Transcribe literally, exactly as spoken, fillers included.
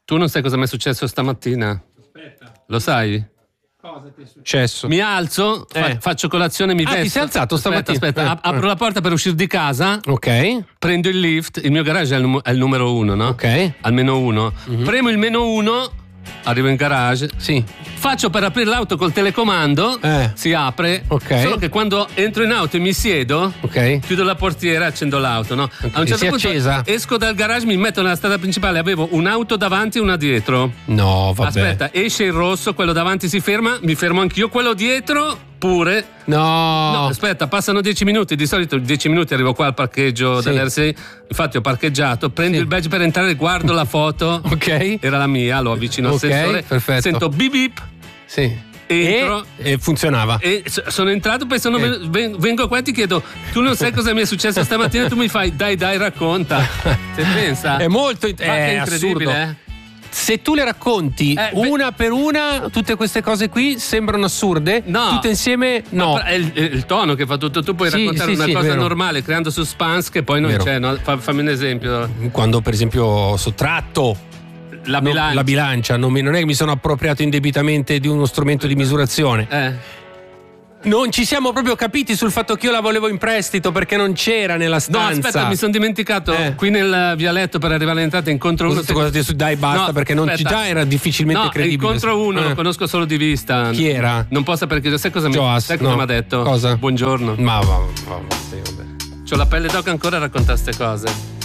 Tu non sai cosa mi è successo stamattina? Aspetta. Lo sai? Cosa ti è successo? Mi alzo, Eh. fa- faccio colazione, mi Ah, vesto. ti sei alzato stamattina? Aspetta, aspetta, Eh, ap- apro eh. la porta per uscire di casa. Ok. Prendo il lift, il mio garage è il, num- è il numero uno, no? Ok. Almeno uno. Mhm. Premo il meno uno, arrivo in garage. Sì. Faccio per aprire l'auto col telecomando, Eh. si apre. Ok. Solo che quando entro in auto e mi siedo, Ok. chiudo la portiera e accendo l'auto, no? A un E certo si è punto accesa? esco dal garage, mi metto nella strada principale, avevo un'auto davanti e una dietro. No, vabbè. Aspetta, esce il rosso, quello davanti si ferma, mi fermo anch'io, quello dietro pure. No. No, aspetta, passano dieci minuti, di solito dieci minuti arrivo qua al parcheggio Sì. dell'R sei, infatti ho parcheggiato, prendo Sì. il badge per entrare, guardo la foto, Ok. era la mia, lo avvicino al Ok, sensore, perfetto. sento bip bip, Sì. entro E, e funzionava. e so- sono entrato, poi sono Eh. ven- ven- vengo qua e ti chiedo, tu non sai cosa mi è successo stamattina, tu mi fai dai dai racconta, se pensa. È molto Ma che è incredibile, assurdo. eh? Se tu le racconti Eh, beh- una per una, tutte queste cose qui sembrano assurde. No. Tutte insieme, no. Ma è il, è il tono che fa tutto. Tu puoi Sì, raccontare sì, una sì, cosa vero. normale creando suspense che poi non Vero. c'è, no? Fa- fammi un esempio. Quando per esempio ho sottratto La no, bilancia. la bilancia, non, mi- non è che mi sono appropriato indebitamente di uno strumento di misurazione. Eh. Non ci siamo proprio capiti sul fatto che io la volevo in prestito perché non c'era nella No, stanza. aspetta, mi sono dimenticato. Eh. Qui nel vialetto per arrivare all'entrata incontro uno. Cosa, cosa ti- dai, basta, No, perché non ci aspetta. già era difficilmente No, credibile. incontro uno, Eh. lo conosco solo di vista. Chi era? Non posso sapere che sai cosa mi Joas, sai cosa no. mi ha detto? Cosa? Buongiorno. Ma va, va, va, sì, vabbè. C'ho la pelle d'oca ancora a raccontare queste cose.